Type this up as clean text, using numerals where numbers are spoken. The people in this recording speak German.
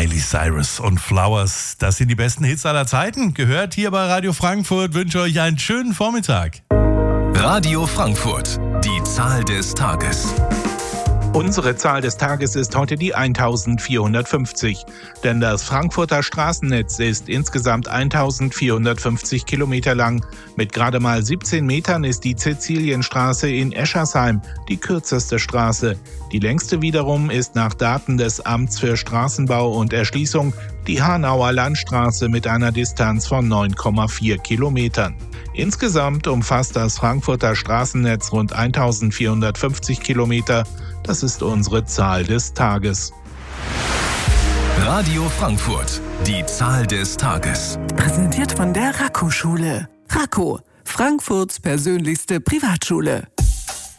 Miley Cyrus und Flowers. Das sind die besten Hits aller Zeiten. Gehört hier bei Radio Frankfurt. Wünsche euch einen schönen Vormittag. Radio Frankfurt. Die Zahl des Tages. Unsere Zahl des Tages ist heute die 1450, denn das Frankfurter Straßennetz ist insgesamt 1450 Kilometer lang. Mit gerade mal 17 Metern ist die Cäcilienstraße in Eschersheim die kürzeste Straße. Die längste wiederum ist nach Daten des Amts für Straßenbau und Erschließung die Hanauer Landstraße mit einer Distanz von 9,4 Kilometern. Insgesamt umfasst das Frankfurter Straßennetz rund 1450 Kilometer. Das ist unsere Zahl des Tages. Radio Frankfurt, die Zahl des Tages. Präsentiert von der Raco-Schule. Raco, Frankfurts persönlichste Privatschule.